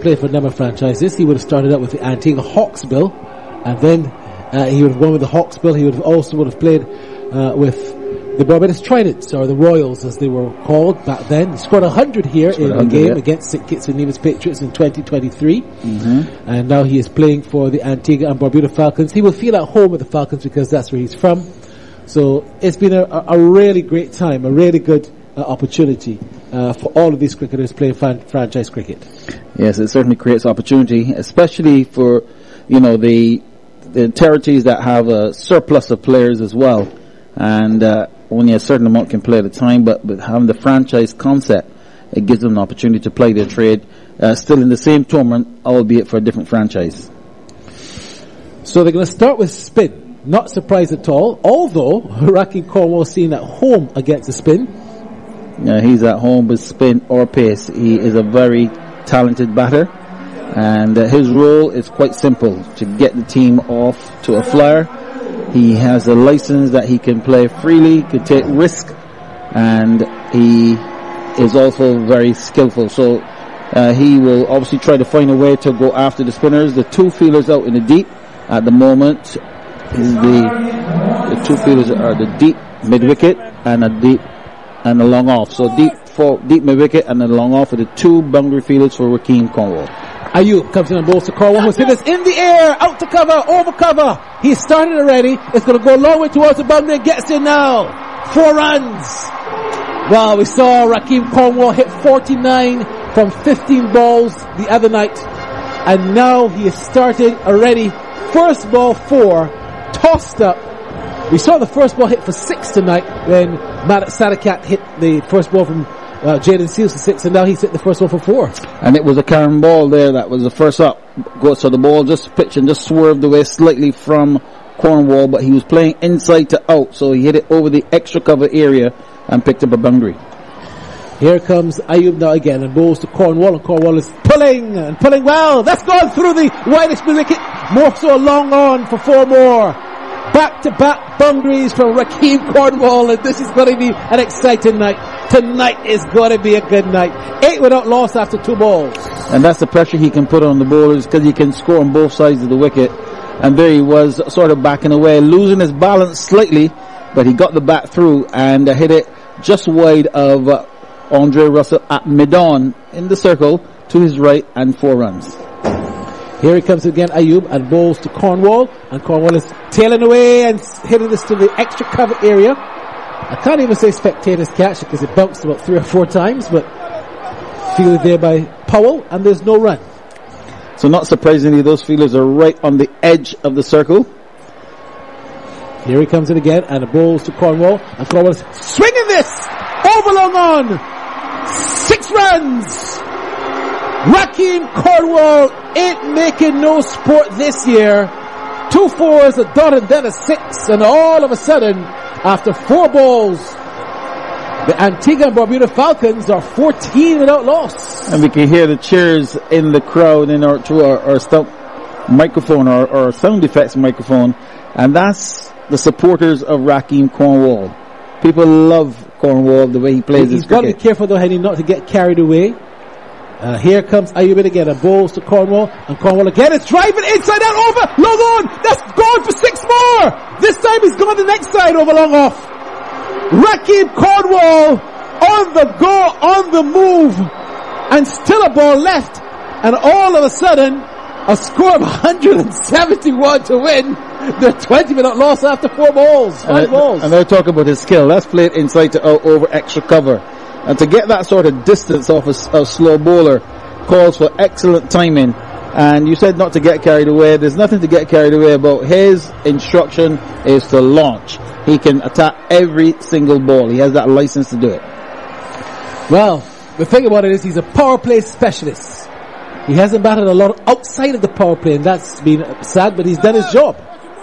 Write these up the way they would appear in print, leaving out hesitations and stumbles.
played for a number of franchises. He would have started out with the Antigua Hawksbill, and then he would have won with the Hawksbill. He would have played with the Barbados Tridents, or the Royals as they were called back then. He scored 100 here in a game against St. Kitts and Nevis Patriots in 2023. And now he is playing for the Antigua and Barbuda Falcons. He will feel at home with the Falcons because that's where he's from. So it's been a really great time, a really good opportunity for all of these cricketers playing franchise cricket. Yes, it certainly creates opportunity, especially for, the territories that have a surplus of players as well. And only a certain amount can play at a time, but with having the franchise concept, it gives them an opportunity to play their trade still in the same tournament, albeit for a different franchise. So they're going to start with spin. Not surprised at all, although Rakeem Cornwall seen at home against the spin. Yeah, he's at home with spin or pace. He is a very talented batter, and his role is quite simple: to get the team off to a flyer. He has a license that he can play freely, can take risk, and he is also very skillful. So he will obviously try to find a way to go after the spinners. The two fielders out in the deep at the moment is the two fielders are the deep mid wicket and a deep and a long off. So deep mid wicket and a long off are the two boundary fielders for Rakeem Cornwall. Ayub comes in and bowls to Cornwall, who's hit this in the air, out to cover, over cover. He's started already. It's going to go a long way towards the boundary and gets in now. 4 runs. Well, we saw Rakeem Cornwall hit 49 from 15 balls the other night, and now he has started already. First ball 4, tossed up. We saw the first ball hit for 6 tonight when Matt Sadakat hit the first ball from Jaden Seals for 6, and now he's hit the first one for 4. And it was a Karen ball there that was the first up. So the ball just pitched and just swerved away slightly from Cornwall, but he was playing inside to out, so he hit it over the extra cover area and picked up a boundary. Here comes Ayub now again and bowls to Cornwall, and Cornwall is pulling well. That's gone through the widest wicket. More so long on for 4 more. Back-to-back boundaries from Rakeem Cornwall, and this is going to be an exciting night. Tonight is going to be a good night. 8 without loss after 2 balls. And that's the pressure he can put on the bowlers, because he can score on both sides of the wicket. And there he was, sort of backing away, losing his balance slightly, but he got the bat through and hit it just wide of Andre Russell at mid-on in the circle to his right, and 4 runs. Here he comes again, Ayub, and bowls to Cornwall, and Cornwall is tailing away and hitting this to the extra cover area. I can't even say spectators catch it because it bounced about 3 or 4 times, but fielded there by Powell, and there's no run. So not surprisingly, those fielders are right on the edge of the circle. Here he comes in again, and the bowls to Cornwall, and Cornwall is swinging this over long on. 6 runs. Rakeem Cornwall ain't making no sport this year. 2 4s, a dot, and then a 6, and all of a sudden, after 4 balls, the Antigua and Barbuda Falcons are 14 without loss. And we can hear the cheers in the crowd in our stump microphone or sound effects microphone, and that's the supporters of Rakeem Cornwall. People love Cornwall, the way he plays his cricket. He's got to be careful though, Henry, not to get carried away. Here comes Ayub again, and bowls to Cornwall, and Cornwall again is driving inside out over, long on, that's gone for 6 more! This time he's gone the next side over long off. Rakeem Cornwall on the go, on the move, and still a ball left, and all of a sudden, a score of 171 to win. They're 20 without loss after 4 balls, 5 balls. And they're talking about his skill. That's played inside to out over extra cover. And to get that sort of distance off a slow bowler calls for excellent timing. And you said not to get carried away. There's nothing to get carried away about. His instruction is to launch. He can attack every single ball. He has that license to do it. Well, the thing about it is he's a power play specialist. He hasn't batted a lot outside of the power play, and that's been sad, but he's done his job.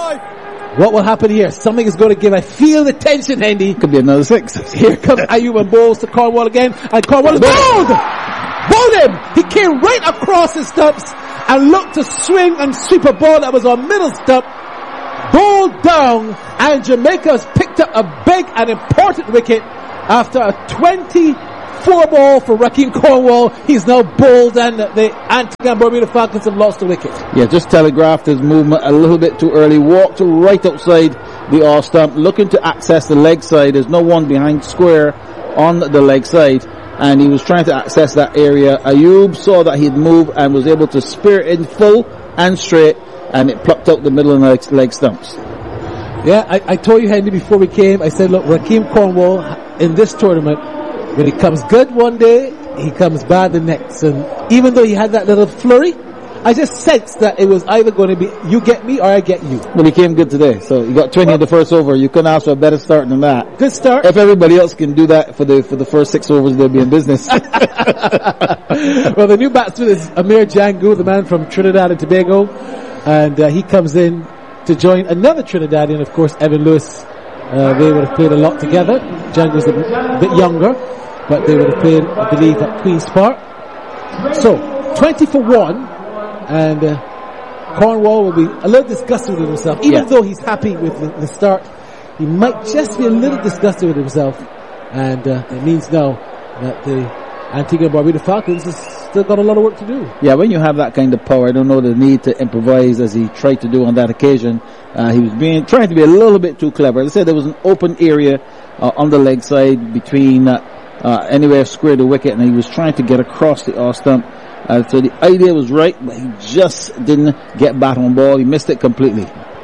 What will happen here? Something is going to give. I feel the tension, Andy. Could be another 6. Here comes Ayub and bowls to Cornwall again, and Cornwall is bowled! Bowled him! He came right across his stumps and looked to swing and sweep a ball that was on middle stump. Bowled down, and Jamaica has picked up a big and important wicket after a 20 4-ball for Raheem Cornwall. He's now bowled, and the Antigua and Barbuda Falcons have lost the wicket. Yeah, just telegraphed his movement a little bit too early. Walked right outside the off stump, looking to access the leg side. There's no one behind square on the leg side, and he was trying to access that area. Ayub saw that he'd moved and was able to spear it in full and straight, and it plucked out the middle of the leg stumps. Yeah, I told you, Henry, before we came, I said, look, Raheem Cornwall in this tournament, when he comes good one day, he comes bad the next. And even though he had that little flurry, I just sensed that it was either going to be you get me or I get you. Well, he came good today, so he got 20 at the first over. You couldn't ask for a better start than that. Good start. If everybody else can do that for the first 6 overs, they'll be in business. Well, the new batsman is Amir Jangu, the man from Trinidad and Tobago, and he comes in to join another Trinidadian, of course, Evan Lewis. They would have played a lot together. Jangu's a bit younger, but they would have played, I believe, at Queen's Park. So, 20 for 1, and Cornwall will be a little disgusted with himself. Even though he's happy with the start, he might just be a little disgusted with himself. And it means now that the Antigua and Barbuda Falcons has still got a lot of work to do. Yeah, when you have that kind of power, I don't know the need to improvise as he tried to do on that occasion. He was trying to be a little bit too clever. As I said, there was an open area on the leg side between anywhere square the wicket, and he was trying to get across the off stump. So the idea was right, but he just didn't get bat on ball. He missed it completely.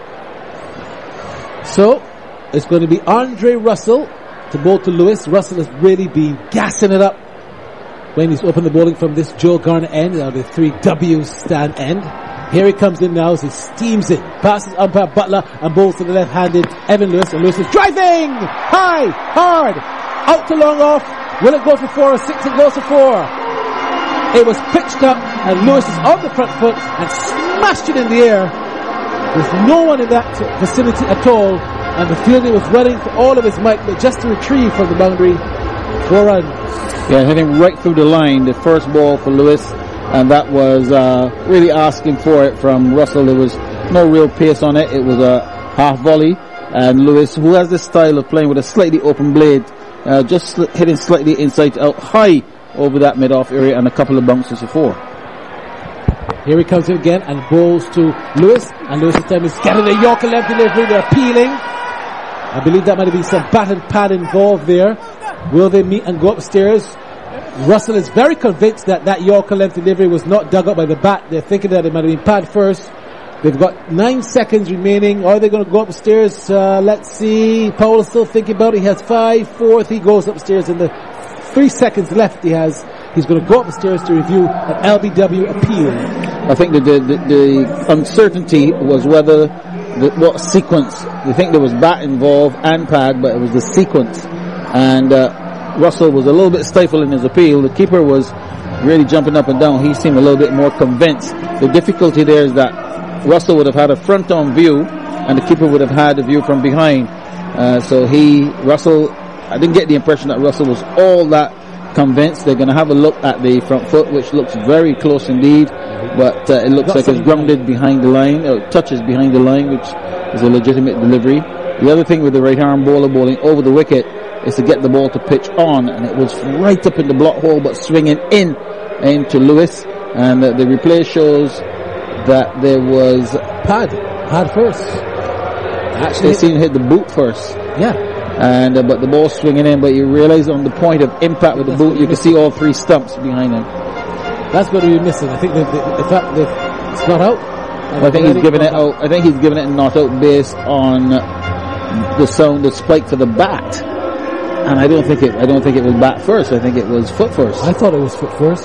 So it's going to be Andre Russell to bowl to Lewis. Russell has really been gassing it up when he's opened the bowling from this Joe Garner end, the 3W stand end. Here he comes in now as he steams it, passes umpire Butler and bowls to the left-handed Evan Lewis, and Lewis is driving high, hard, out to long off. Will it go for 4 or 6? It goes for 4. It was pitched up, and Lewis is on the front foot and smashed it in the air. There's no one in that vicinity at all, and the fielder was running for all of his might, but just to retrieve from the boundary. 4 runs. Yeah, hitting right through the line, the first ball for Lewis, and that was really asking for it from Russell. There was no real pace on it. It was a half volley, and Lewis, who has this style of playing with a slightly open blade, just hitting slightly inside out high over that mid-off area, and a couple of bounces for 4. Here he comes in again and bowls to Lewis, and Lewis this time is getting a Yorker left delivery. They're appealing. I believe that might have been some bat and pad involved there. Will they meet and go upstairs? Russell is very convinced that that Yorker length delivery was not dug up by the bat. They're thinking that it might have been pad first. They've got 9 seconds remaining. Are they going to go upstairs? Let's see. Powell is still thinking about it. He has 5, 4. He goes upstairs in the 3 seconds left he has. He's going to go upstairs to review an LBW appeal. I think the uncertainty was whether what sequence. They think there was bat involved and pad, but it was the sequence. And Russell was a little bit stifled in his appeal. The keeper was really jumping up and down. He seemed a little bit more convinced. The difficulty there is that Russell would have had a front-on view, and the keeper would have had a view from behind. Russell, I didn't get the impression that Russell was all that convinced. They're going to have a look at the front foot, which looks very close indeed, but it looks like it's grounded behind the line, or touches behind the line, which is a legitimate delivery. The other thing with the right arm bowler bowling over the wicket is to get the ball to pitch on, and it was right up in the block hole, but swinging into Lewis, and the replay shows that there was pad first. Actually, they seemed to hit the boot first. Yeah. And but the ball swinging in, but you realize on the point of impact with the boot, you can see all 3 stumps behind him. That's what we're missing. I think it's not out. I think he's giving it out. I think he's giving it not out based on the sound, the spike to the bat. And I don't think it was bat first. I think it was foot first. I thought it was foot first.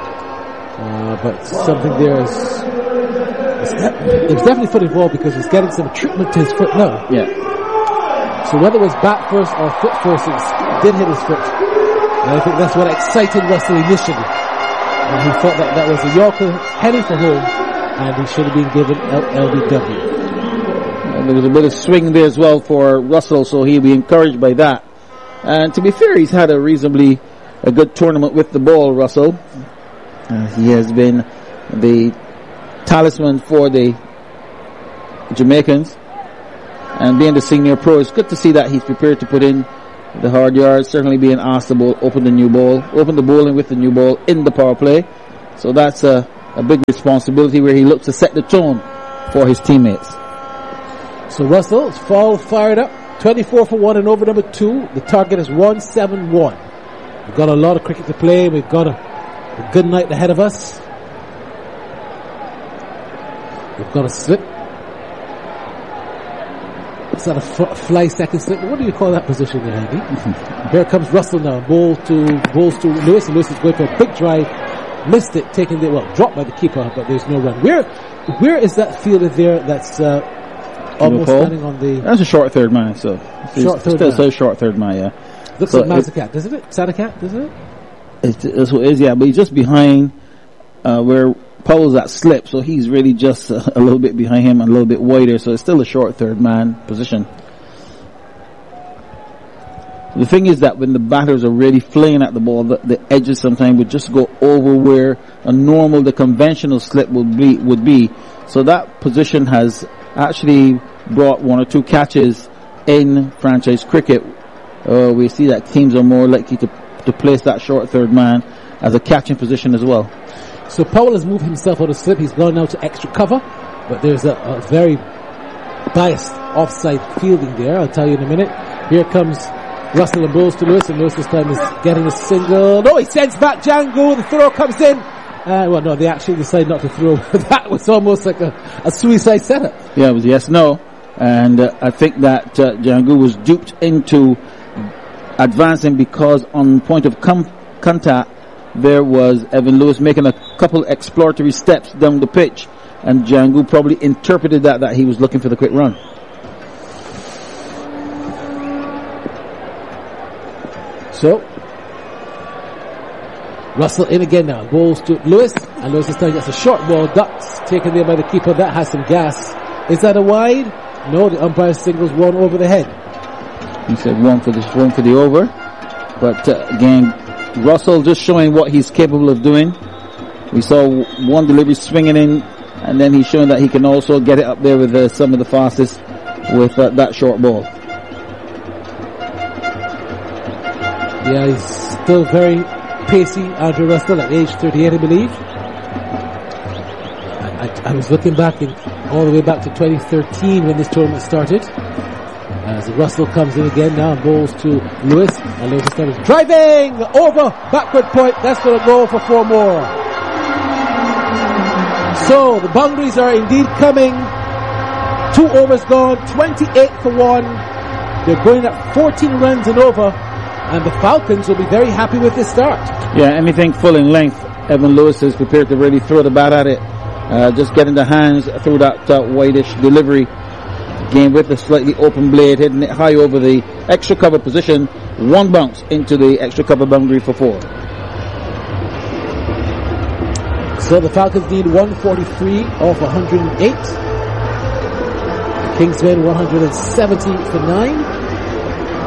But something there is. It was definitely foot involved because he's getting some treatment to his foot now. Yeah. So whether it was bat first or foot first, it did hit his foot. And I think that's what excited Russell initially. And he thought that was a Yorker heading for home, and he should have been given LBW. And there was a bit of swing there as well for Russell, so he'll be encouraged by that. And to be fair, he's had a good tournament with the ball, Russell. He has been the talisman for the Jamaicans, and being the senior pro, it's good to see that he's prepared to put in the hard yards, certainly being asked to open the bowling with the new ball in the power play. So that's a big responsibility where he looks to set the tone for his teammates. So Russell's fired up, 24 for 1 in over number 2. The target is 171. We've got a lot of cricket to play. We've got a good night ahead of us. We've got a slip. Is that a fly second slip? What do you call that position there, Andy? Here comes Russell now. Bowls to Lewis. And Lewis is going for a big drive. Missed it, dropped by the keeper, but there's no run. Where is that fielder there that's almost standing on the... That's a short third man, so... Short third man, yeah. Looks like Mazakat, doesn't it? Sadakat, doesn't it? That's what it is, yeah, but he's just behind where Powell's at slip, so he's really just a little bit behind him and a little bit wider, so it's still a short third man position. The thing is that when the batters are really flaying at the ball, the edges sometimes would just go over where the conventional slip would be. So that position has actually brought 1 or 2 catches in franchise cricket. We see that teams are more likely to place that short third man as a catching position as well. So Powell has moved himself out of slip. He's gone now to extra cover, but there's a very biased offside fielding there. I'll tell you in a minute. Here comes Russell and bowls to Lewis, and Lewis this time is getting a single. No, he sends back Django. The throw comes in. They actually decided not to throw. That was almost like a suicide setup. Yeah, it was yes-no. And I think that Django was duped into advancing because on point of contact, there was Evan Lewis making a couple exploratory steps down the pitch, and Django probably interpreted that he was looking for the quick run. So Russell in again now, bowls to Lewis, and Lewis this time gets a short ball, ducks, taken there by the keeper. That has some gas. Is that a wide? No, the umpire signals 1 over the head. He said 1 for the over, but again, Russell just showing what he's capable of doing. We saw one delivery swinging in, and then he's showing that he can also get it up there with some of the fastest with that short ball. Yeah, he's still very pacey, Andrew Russell, at age 38, I believe. I was looking back all the way back to 2013 when this tournament started. As Russell comes in again now and bowls to Lewis, and Lewis is driving over backward point. That's going to go for 4 more. So the boundaries are indeed coming. 2 overs gone, 28 for 1. They're going at 14 runs and over. And the Falcons will be very happy with this start. Yeah, anything full in length, Evan Lewis is prepared to really throw the bat at it. Just getting the hands through that whitish delivery. Again with a slightly open blade, hitting it high over the extra cover position. 1 bounce into the extra cover boundary for 4. So the Falcons need 143 off 108. The Kingsmen 170 for 9.